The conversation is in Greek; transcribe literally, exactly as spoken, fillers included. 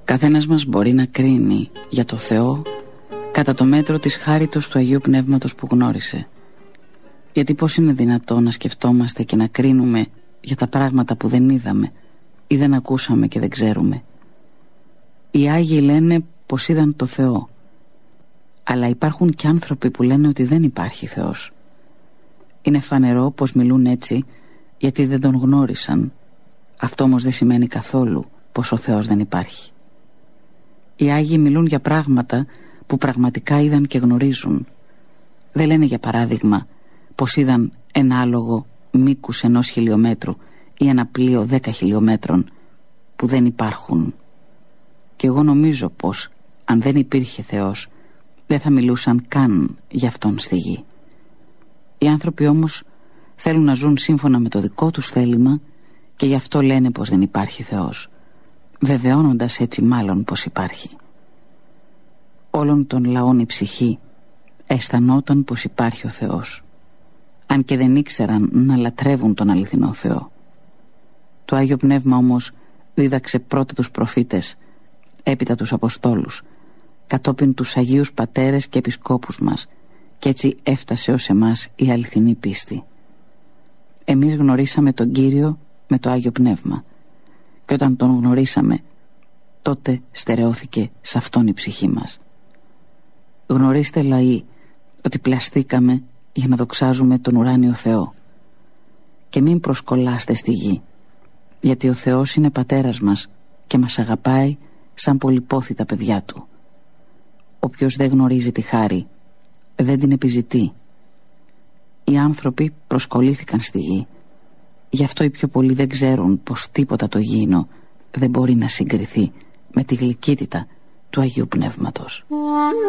Καθένας μας μπορεί να κρίνει για το Θεό κατά το μέτρο της χάριτος του Αγίου Πνεύματος που γνώρισε. Γιατί πώς είναι δυνατό να σκεφτόμαστε και να κρίνουμε για τα πράγματα που δεν είδαμε ή δεν ακούσαμε και δεν ξέρουμε. Οι Άγιοι λένε πως είδαν το Θεό, αλλά υπάρχουν και άνθρωποι που λένε ότι δεν υπάρχει Θεός. Είναι φανερό πως μιλούν έτσι γιατί δεν τον γνώρισαν. Αυτό όμως δεν σημαίνει καθόλου πως ο Θεός δεν υπάρχει. Οι Άγιοι μιλούν για πράγματα που πραγματικά είδαν και γνωρίζουν. Δεν λένε για παράδειγμα πως είδαν ένα άλογο μήκους ενός χιλιόμετρου ή ένα πλοίο δέκα χιλιόμετρων που δεν υπάρχουν. Και εγώ νομίζω πως αν δεν υπήρχε Θεός δεν θα μιλούσαν καν για Αυτόν στη γη. Οι άνθρωποι όμως θέλουν να ζουν σύμφωνα με το δικό τους θέλημα και γι' αυτό λένε πως δεν υπάρχει Θεός, βεβαιώνοντας έτσι μάλλον πως υπάρχει. Όλων των λαών η ψυχή αισθανόταν πως υπάρχει ο Θεός, αν και δεν ήξεραν να λατρεύουν τον αληθινό Θεό. Το Άγιο Πνεύμα όμως δίδαξε πρώτα τους προφήτες, έπειτα τους Αποστόλους, κατόπιν τους Αγίους Πατέρες και Επισκόπους μας, και έτσι έφτασε ως εμάς η αληθινή πίστη. Εμείς γνωρίσαμε τον Κύριο με το Άγιο Πνεύμα, και όταν τον γνωρίσαμε τότε στερεώθηκε σε Αυτόν η ψυχή μας. Γνωρίστε λαοί ότι πλαστήκαμε για να δοξάζουμε τον ουράνιο Θεό, και μην προσκολάστε στη γη, γιατί ο Θεός είναι πατέρας μας και μας αγαπάει σαν πολυπόθητα παιδιά του. Όποιος δεν γνωρίζει τη χάρη δεν την επιζητεί. Οι άνθρωποι προσκολήθηκαν στη γη, γι' αυτό οι πιο πολλοί δεν ξέρουν πως τίποτα το γήινο δεν μπορεί να συγκριθεί με τη γλυκύτητα του Αγίου Πνεύματος.